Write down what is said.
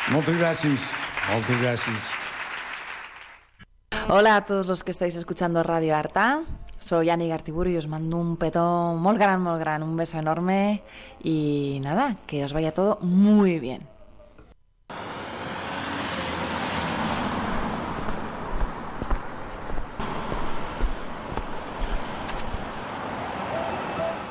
Moltes gràcies. Moltes gràcies. Hola a todos los que estáis escuchando Radio Arta. Soy Ani Gartiburu y os mando un petón muy gran, un beso enorme y nada, que os vaya todo muy bien.